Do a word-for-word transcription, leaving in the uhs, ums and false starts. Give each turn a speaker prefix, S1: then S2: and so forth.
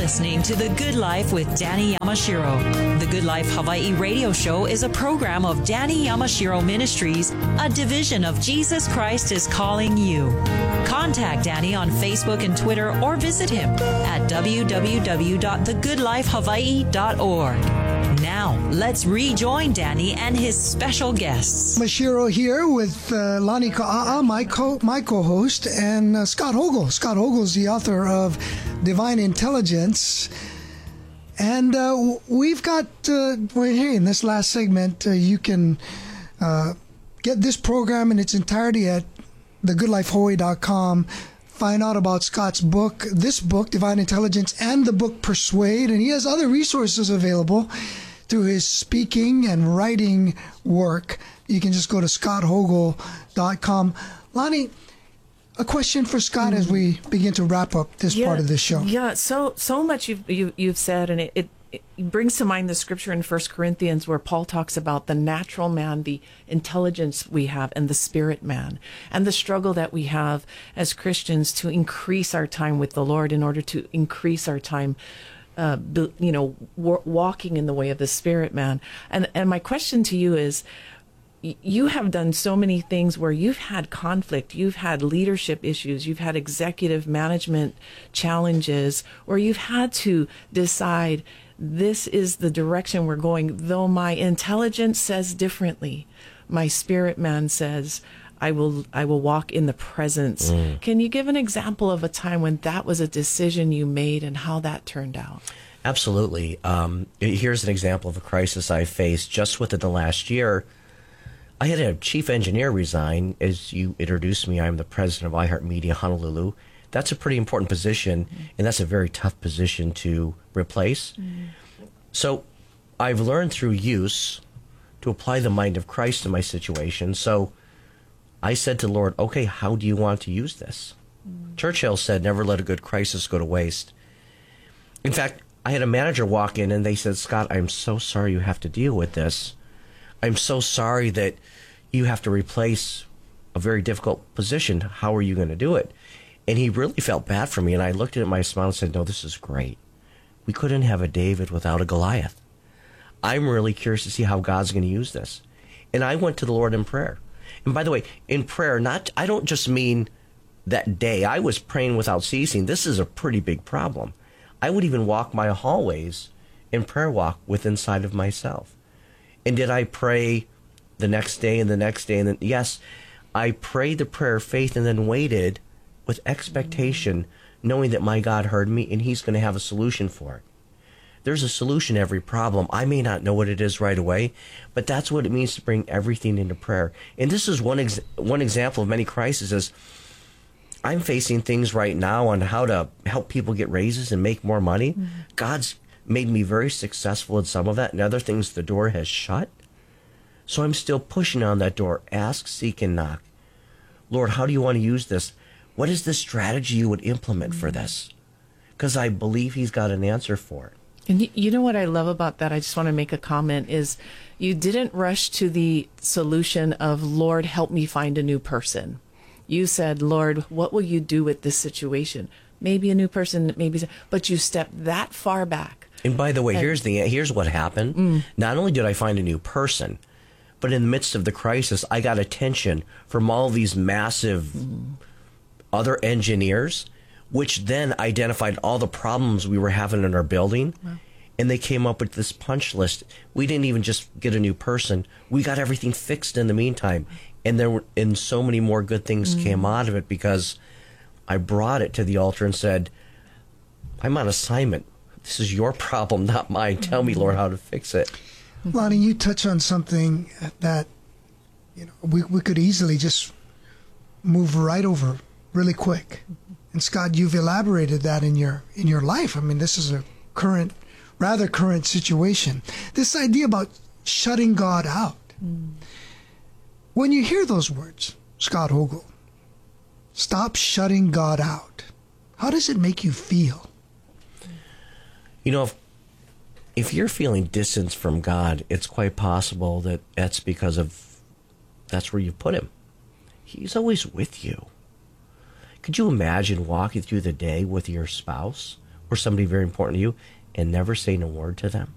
S1: listening to The Good Life with Danny Yamashiro. The Good Life Hawaii radio show is a program of Danny Yamashiro Ministries, a division of Jesus Christ is Calling You. Contact Danny on Facebook and Twitter or visit him at w w w dot the good life hawaii dot org. Now, let's rejoin Danny and his special guests.
S2: Mashiro here with uh, Lonnie Ka'a'a, my, co- my co-host, and uh, Scott Hogel. Scott Hogel is the author of Divine Intelligence. And uh, we've got, uh, well, hey, in this last segment, uh, you can uh, get this program in its entirety at the good life hawaii dot com. Find out about Scott's book, this book, Divine Intelligence, and the book Persuade. And he has other resources available through his speaking and writing work. You can just go to scott hogel dot com. Lonnie, a question for Scott mm. as we begin to wrap up this
S3: yeah,
S2: part of the show.
S3: Yeah, so so much you've, you, you've said, and it, it, it brings to mind the scripture in First Corinthians where Paul talks about the natural man, the intelligence we have, and the spirit man, and the struggle that we have as Christians to increase our time with the Lord in order to increase our time Uh, you know, w- walking in the way of the spirit man. And and my question to you is, y- you have done so many things where you've had conflict, you've had leadership issues, you've had executive management challenges, where you've had to decide, this is the direction we're going, though my intelligence says differently. My spirit man says, I will I will walk in the presence. Mm. Can you give an example of a time when that was a decision you made and how that turned out?
S4: Absolutely. Um, here's an example of a crisis I faced just within the last year. I had a chief engineer resign. As you introduced me, I'm the president of iHeartMedia Honolulu. That's a pretty important position, mm. and that's a very tough position to replace. Mm. So I've learned through use to apply the mind of Christ to my situation. So I said to the Lord, okay, how do you want to use this? Mm. Churchill said, never let a good crisis go to waste. In fact, I had a manager walk in and they said, Scott, I'm so sorry you have to deal with this. I'm so sorry that you have to replace a very difficult position. How are you going to do it? And he really felt bad for me. And I looked at him, I smiled and said, no, this is great. We couldn't have a David without a Goliath. I'm really curious to see how God's going to use this. And I went to the Lord in prayer. And by the way, in prayer, not I don't just mean that day. I was praying without ceasing. This is a pretty big problem. I would even walk my hallways in prayer walk with inside of myself. And did I pray the next day and the next day? And then, yes, I prayed the prayer of faith and then waited with expectation, knowing that my God heard me and he's going to have a solution for it. There's a solution to every problem. I may not know what it is right away, but that's what it means to bring everything into prayer. And this is one ex- one example of many crises. I'm facing things right now on how to help people get raises and make more money. Mm-hmm. God's made me very successful at some of that, and other things the door has shut. So I'm still pushing on that door. Ask, seek, and knock. Lord, how do you want to use this? What is the strategy you would implement mm-hmm. for this? Because I believe he's got an answer for it.
S3: And you know what I love about that? I just want to make a comment is you didn't rush to the solution of, Lord, help me find a new person. You said, Lord, what will you do with this situation? Maybe a new person, maybe, but you stepped that far back.
S4: And by the way, and, here's the here's what happened. Mm. Not only did I find a new person, but in the midst of the crisis, I got attention from all these massive mm. other engineers, which then identified all the problems we were having in our building. Wow. And they came up with this punch list. We didn't even just get a new person. We got everything fixed in the meantime. And there were, and so many more good things mm. came out of it because I brought it to the altar and said, I'm on assignment. This is your problem, not mine. Tell me, Lord, how to fix it.
S2: Lonnie, you touch on something that, you know, we, we could easily just move right over really quick. And Scott, you've elaborated that in your in your life. I mean, this is a current, rather current situation. This idea about shutting God out. Mm. When you hear those words, Scott Hogel, stop shutting God out, how does it make you feel?
S4: You know, if, if you're feeling distance from God, it's quite possible that that's because of, that's where you put him. He's always with you. Could you imagine walking through the day with your spouse, or somebody very important to you and never say no word to them?